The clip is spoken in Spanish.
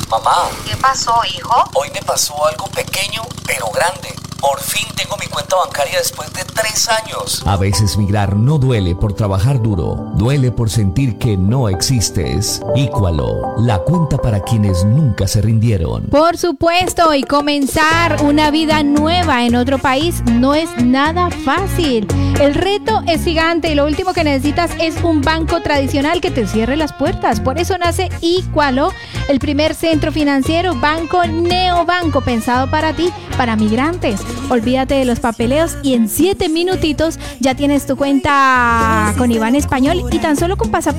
Mamá. ¿Qué pasó, hijo? Hoy me pasó algo pequeño, pero grande. Por fin tengo mi cuenta bancaria después de 3 años. A veces migrar no duele por trabajar duro, duele por sentir que no existes. Íqualo, la cuenta para quienes nunca se rindieron. Por supuesto, y comenzar una vida nueva en otro país no es nada fácil. El reto es gigante y lo último que necesitas es un banco tradicional que te cierre las puertas. Por eso nace Íqualo, el primer centro financiero, banco neobanco pensado para ti, para migrantes. Olvídate de los papeleos y en 7 minutitos ya tienes tu cuenta con Iván Español y tan solo con pasaporte